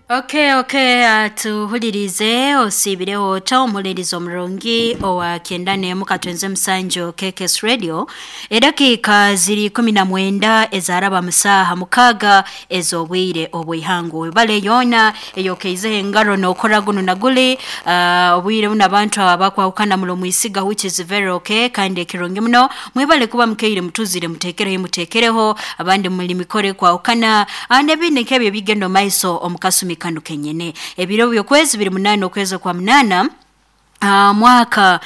Okay, tuhulirize osibirewo omulirizo omulungi owa kendane mukatwenze musanjo KKS Radio edakika ziri 19 ezaraba musaha mukaga ezobwire obwihangu bale yona eyokeize engaro nokora guno naguli obwire buna abantu abakwawukana mulo mwisiga which is very okay kandi ekironge muno mwebale kuba mukeire mutuzire mutekereho abandi muli mikore kwawukana ande binekebye bigendo maiso omukasumi kanu kenyene ebiro byokwezi 28 okwezi kwa mnana mwaka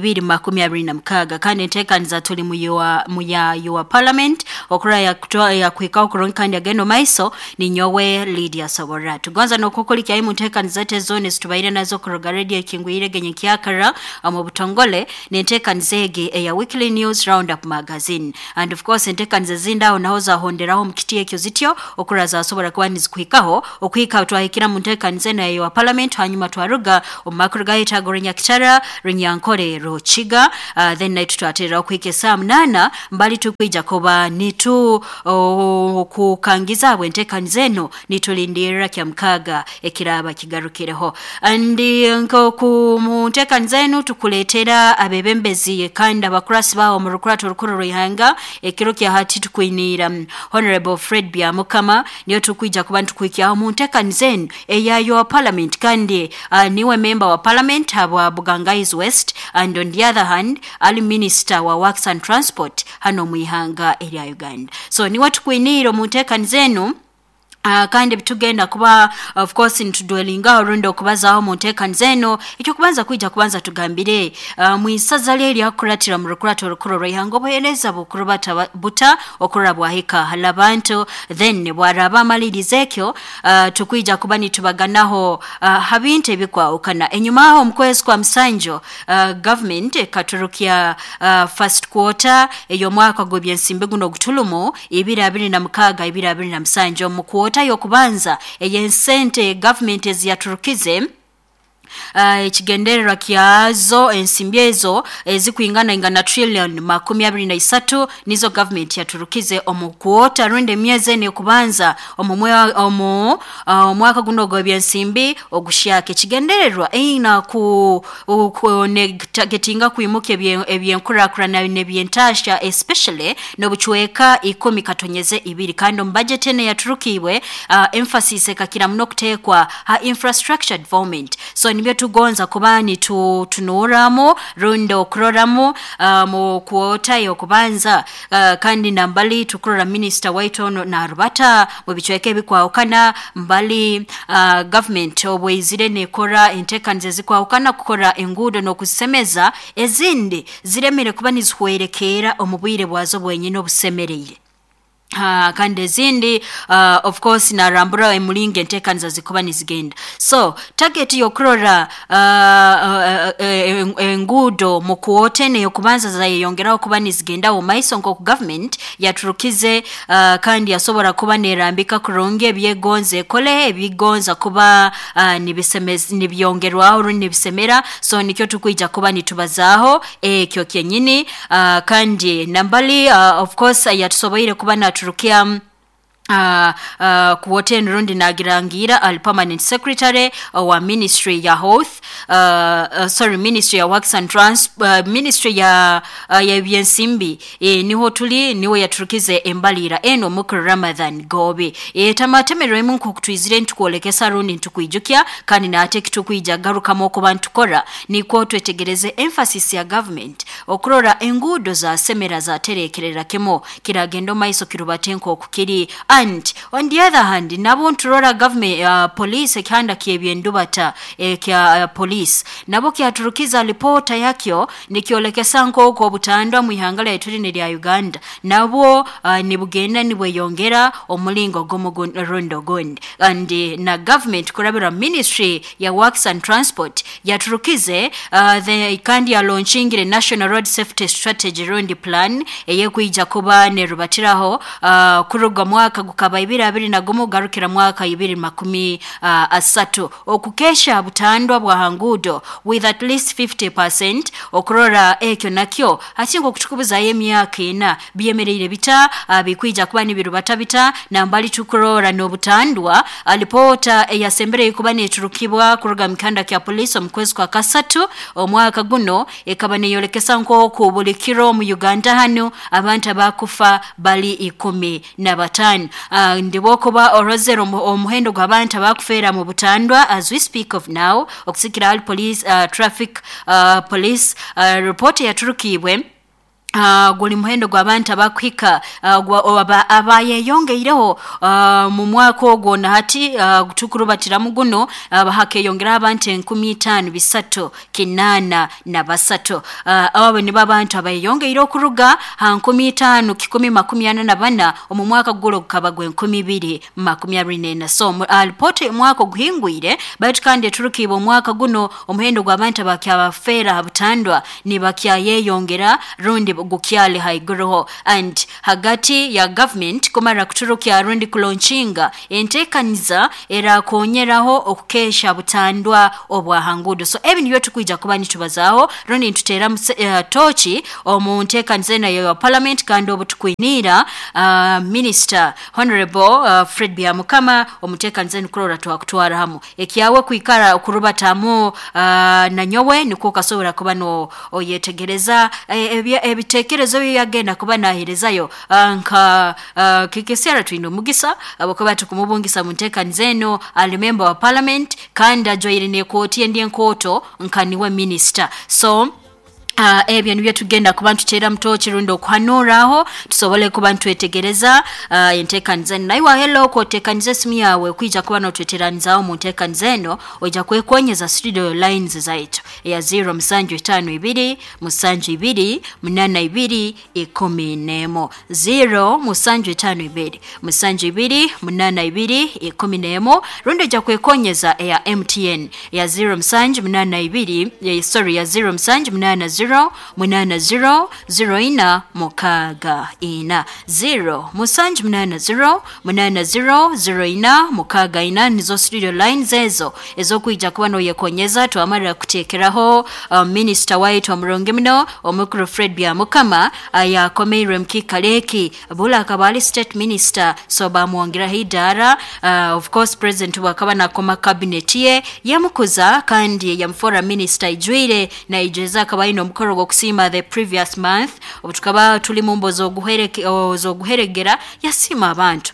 2026 kandi ntekaniza tuli muya parliament okura ya kwika okuronka kandi ageno maiso ni nyowe Lydia Sabora tugonza nokukolika imu ntekaniza te zone situbaire nazo kuroga radio kingwire genye kiakara mu butongole ntekaniza ege ya weekly news roundup magazine and of course ntekaniza zinda onahoza honderaho mkitie kyo zityo okura za Sabora kwani zikuikaho okuika twahikira mu ntekaniza na ya parliament hanyuma twaruga omakuruga itagorenya Runyankore Rochiga then night twatera okwikesa mnana mbali tukwija koba nitu kukangiza bwentekanizeno nitulindira kya mkaga ekiraba kigarukireho andi nko ku muntekanizeno tukuletera abebembezi kandi abakurasi bawo mu rukurato rukuru ruhanga ekiro kya hati tukwinira Honorable Fred Byamukama niyo tukwija kuba tukwikya muntekanizeno eyayo parliament kandi niwe member wa parliament wa Bugangai's West and on the other hand ali minister wa works and transport hano muihanga area Uganda so ni watu kwiniro mutekanizeno kandi bitugenda kuba of course ntudwelinga orundo kubaza mu ntekanizeno icyo kubanza kwija kubanza tugambire mwisaza leli akuratira mu rukurato rukuru ruhango boyeleza bukurubata buta okurabwa hika halabantu then bwaraba malirizekyo tukwija kubani tubaganaho habinte bikwa ukana enyuma aho mkwezi kwa msanjo government katurukia first quarter eyo mwaka gobyensimbe guno gutulumo 2026 2027 mu quarter yokubanza eyensente government eziyaturukize ikigenderera kyazo ensimbyezo ezikuingana trillion 23 nizo government yaturukize omukuota runde myeze ne kubanza omwaka guno gobyensimbi ogushyake kigendererwa ina ku targetinga kwimuke ebyenkurakurana nebyentasha especially no buchweka 10 katonyeze 2 kandi budget ene yaturukiwe emphasis ekakira muno kutekwa infrastructure development so nibyo tugonza kubani tunuramo rundo kuroramo mu kuota yokubanza kandi nambali tukurora minister Waitono na Rubata mu bichweke bikwawukana mbali government obwizire nekora intekanze zikwawukana kukora engudo no kusemeza ezindi ziremere kubani zihwerekera omubwire bwazo bwenyine obusemereye kandi zindi of course na rambura emulinge ntekanza zikuba nizigenda so target yokurora engudo mu kuotene yokubanza zayongeraho kuba nizigenda o maiso nko government yaturukize kandi yasobora kuba nerambika kuronge byegonze kole ebigonza kuba nibyongerwaho nibisemera so nikyo tukwija kuba nitubazaho ekyo kyenyini kandi nambali of course yatusoboire kuba naturukia kuwote nrundi nagirangira al permanent secretary wa ministry ya health ministry ya works and ministry ya byensimbi niho tuli niwe yaturukize embalira eno mukuru Ramadan gobe tamatemero emunku kutwizire ntukolekesa rundi ntukwijukya kandi nate kitukwijja garuka moko bantukora niko twetegereze emphasis ya government okurora engudo za semera za terekerera kemo kiragendo maiso kirubatenko okukiri and on the other hand nabo nturora government police ekanda kyebyendubata kya police nabo kyaturukiza reporta yakyo nikyolekesa nko butandwa mu ihangala etuli lya Uganda nabo nibugenda nibweyongera omulingo gomugondo gondi and na government kurabira ministry ya works and transport yaturukize the kandi ya launching the national road safety strategy road plan eyekuija kuba ne rubatiraho kuruga mwaka gukaba 2021 garukira mwaka 2030 okukesha butandwa bwa hangudo with at least 50% okurora ekyo nakyo akingo kutukubuza emyaka ina byemerere bita bikwija kuba nibirubata bita nambali tukurora n'obutandwa alipota eyasembere kuba neturukibwa kuruga mikanda kya police omukwezi kwa kasatu omwaka guno ekaba neyolekesa nko ku buli kiro mu Uganda hano abantu abakufa bali 15 ndibo kuba orozero omuhendo gw'abantu abakufera mu butandwa as we speak of now okusikira police traffic police report yaturukibwe guli muhendo gw'abantu abakwika abayeyongeireho mu mwaka ogwo na hati gutukurubatira muguno bahakeyongera abantu 15,383 abo ni babantu abayeyongeire okuruga 15,184 mu mwaka gulo kukaba gwe 2024 so report mwaka guhingwire but kandi turukibwa mwaka guno omuhendo gw'abantu abakyabafera butandwa ni bakyayeyongera rundi gukyali haiguruho and hagati ya government kumara kuturukya rundi kulonchinga entekaniza era konyeraho okukesha butandwa obwa hangudo so ebintu byo tukwijja kuba nitubazaho rundi ntutera tochi omuntekaniza na ya parliament kandi obutukwinira minister honorable Fred Byamukama omutekaniza nkurora twakutwara hamu ekyawe kuikara okurubatamu na nyowe niko kasobora kuba no oyetegereza ebitekerezo byagenda kuba nahirezayo nka kikesera twino mugisa abakuba tukumubungisa muntekaniza eno ali member wa parliament kandi ajoyire ne koti endye nkoto nkaniwe minister so ebyo nibyo tugenda kuba ntutera mtochi rundo okwanuraho tusobole kuba ntwetegereza entekaniza naiwa hello ko tekaniza simu yawe kwija kuba no tweteranzaho mu ntekaniza eno oja kwekonyeza studio lines zaitu ya 0 musanju 2 82 11 0 musanju 52 musanju 2 82 11 rundo ja kwekonyeza ya MTN ya 0 musanju 82 sorry ya 0 musanju 80 0 mukaga ina 0 musanju 80 mukaga ina nizo studio lines ezo kuija kuba no yekonyeza tuamara kutekeraho minister white omuronge mino omukuru Fred Byamukama aya komeire mkikaleki bula kabali state minister so bamuongira hidara of course president wakaba na koma cabinet ye yamukuza kandi yamfora minister ijwire na ijeza kabaino mukoro kusima the previous month obutukaba tuli mumbo zoguheregera yasima abantu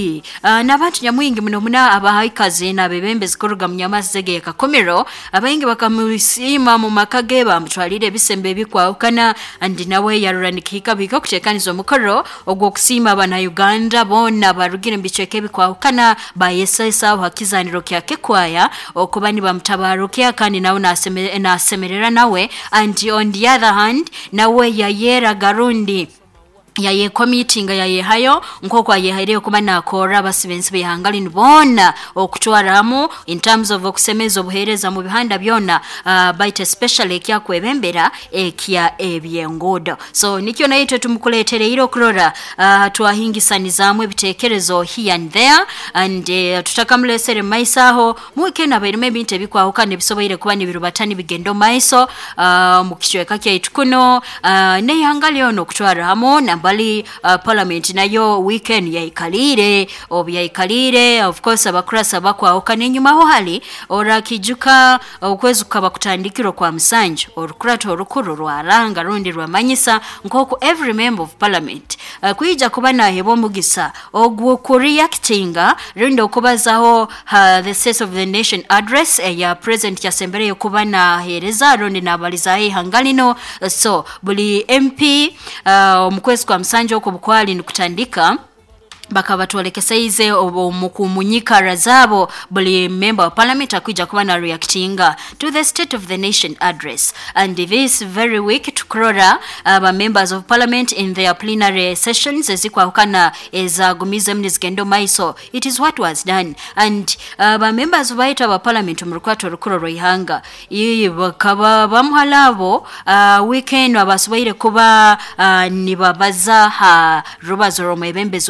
nabantu nyamwingi muno muna abahaikaze na bebembe zikoruga munyamazi zege kakomero abayingi bakamusima mu makage bamutwalire bisembe bikwawukana andi nawe yaruranikika biko kutekanizo mukoro ogwo kusima abana Uganda bona barugire mbicheke bikwawukana bayesesa hakizaniro kyake kwaya okubani bamutabarukia kandi nawe nasemerera nawe and on the other hand nawe yayera garundi yaye committing yaye hayo nkoko yaye kuba nakora basibensi bihangali nibona okutwaramu in terms of okusemeza obuhereza mu bihanda byona bite especially kya kwebembera ekya ebyengodo so nikyo naitwe tumukuletere iro kurora twahingisanizamu ebitekerezo here and there and tutakamulesere maisaho muikena bere maybe ntebikwahuka nebisoboire kuba nibirubatani bigendo maiso mu kichweka kya itukuno ne yangali ono kutwaramu na bali parliament nayo weekend yaikalire obyayikalire of course abakurasa bakwa okanenyuma ho hali ora kijuka okwezi ukaba kutandikiro kwa msanju orukurato orukuru rwaranga rundi rwamanyisa nkoko every member of parliament kuija kuba na hebo mugisa ogwo kureactinga rundi okubazaho the state of the nation address ya president ya sembere yokuba na hereza rundi nabaliza hangalino so buli MP omukwezi kwa msanjo ko bukwali nikutandika bakaba twolekesaize omukumunyika razabo buli member of parliament akuja kuba na reactinga to the state of the nation address and this very week tukrora members of parliament in their plenary sessions ezikwahukana ezagumize mnizigendo maiso it is what was done and members of parliament murukwato rukuro roihanga iyi bakaba bamhalabo weekend abasubaire kuba nibabaza ha rubazo romebembezo ihanga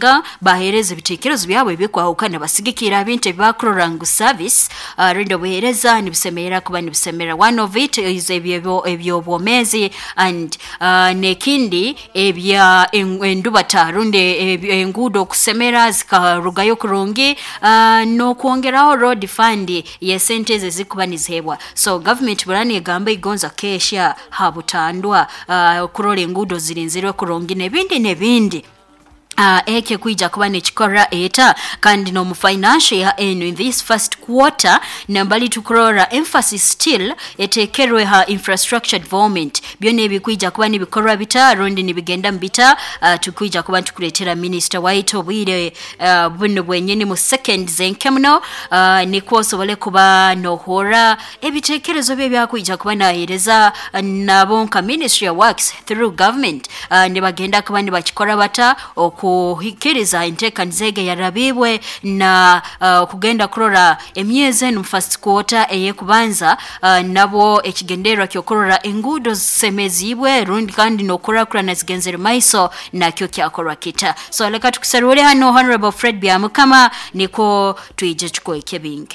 nsonga bahereza ebitekerezo byabwe bikwawukana basigikira abintu ebibakulorangu service rendo buhereza nibisemera kuba nibisemera. One of it is ebyobwomezi and nekindi ebya endubata runde enguudo okusemera zikarugayo kurungi n'okwongeraho road fund ye sente ezikuba nizebwa. So government burani egamba igonza kesha habutandwa kurola enguudo zirinzirwe kurungi nebindi eke kuija kuba nekikora eta kandi no mu financial year in this first quarter nambali tukurora emphasis still etekerwe ha infrastructure development byone ebikuija kuba nibikorwa bita rondi nibigenda mbita tukuija kuba tukuletera minister waito bwire buno bwenyeni mu second zenkemno nikwosobole kuba nohora ebitekerezo bye byakuija kuba nahereza nabonka ministry of works through government nibagenda kuba nibakikora bata kuhikiriza inteka nzege yarabibwe na kugenda kurora emyeze no first quarter eyekubanza nabo ekigendera kyokorora engudo semezibwe rundi kandi nokora na zigenzere maiso na kyo kyakorwa kita. So leka tukusarure hano Honorable Fred Byamukama niko tuije chiko ekebinge.